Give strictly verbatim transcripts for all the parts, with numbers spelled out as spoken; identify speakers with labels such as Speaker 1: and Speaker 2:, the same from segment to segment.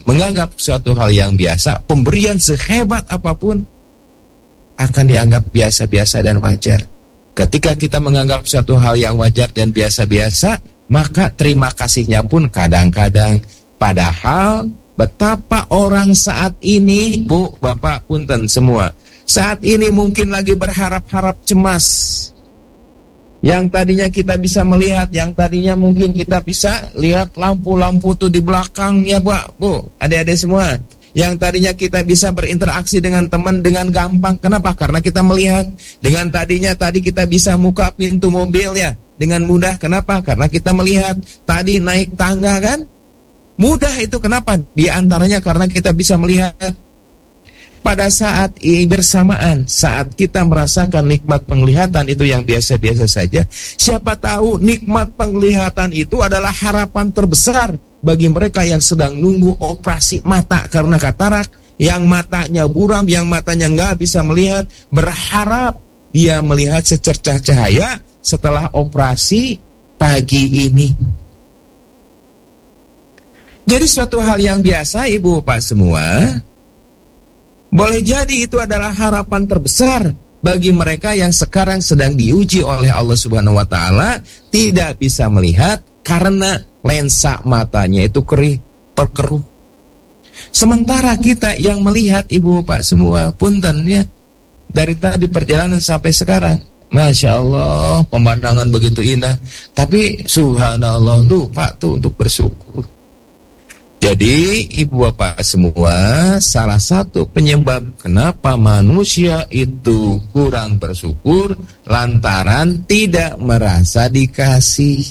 Speaker 1: menganggap suatu hal yang biasa, pemberian sehebat apapun akan dianggap biasa-biasa dan wajar. Ketika kita menganggap suatu hal yang wajar dan biasa-biasa, maka terima kasihnya pun kadang-kadang. Padahal betapa orang saat ini, Bu, Bapak, punten semua, saat ini mungkin lagi berharap-harap cemas. Yang tadinya kita bisa melihat, yang tadinya mungkin kita bisa lihat lampu-lampu tuh di belakang, ya Bu, Bu, adik-adik semua. Yang tadinya kita bisa berinteraksi dengan teman dengan gampang. Kenapa? Karena kita melihat. Dengan tadinya tadi kita bisa buka pintu mobil ya dengan mudah. Kenapa? Karena kita melihat. Tadi naik tangga kan mudah itu. Kenapa? Di antaranya karena kita bisa melihat. Pada saat ini bersamaan, saat kita merasakan nikmat penglihatan itu yang biasa-biasa saja, siapa tahu nikmat penglihatan itu adalah harapan terbesar bagi mereka yang sedang nunggu operasi mata karena katarak, yang matanya buram, yang matanya nggak bisa melihat, berharap dia melihat secercah cahaya setelah operasi pagi ini. Jadi suatu hal yang biasa, Ibu Bapak semua, boleh jadi itu adalah harapan terbesar bagi mereka yang sekarang sedang diuji oleh Allah Subhanahu wa taala, tidak bisa melihat karena lensa matanya itu kerih, terkeruh. Sementara kita yang melihat, Ibu Bapak semua, punten ya, dari tadi perjalanan sampai sekarang, Masya Allah, pemandangan begitu indah. Tapi subhanallah tuh Pak tuh untuk bersyukur. Jadi Ibu Bapak semua, salah satu penyebab kenapa manusia itu kurang bersyukur lantaran tidak merasa dikasih.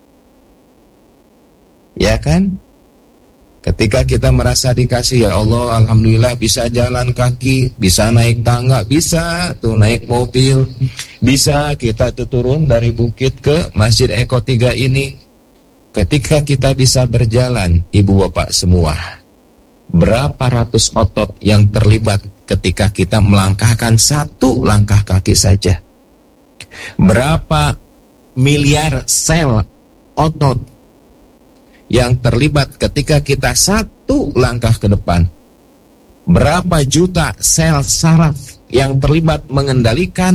Speaker 1: Ya kan? Ketika kita merasa dikasih, ya Allah, alhamdulillah bisa jalan kaki, bisa naik tangga, bisa tuh naik mobil, bisa kita tuh turun dari bukit ke Masjid Eko tiga ini. Ketika kita bisa berjalan, Ibu Bapak semua, berapa ratus otot yang terlibat ketika kita melangkahkan satu langkah kaki saja? Berapa miliar sel otot yang terlibat ketika kita satu langkah ke depan? Berapa juta sel saraf yang terlibat mengendalikan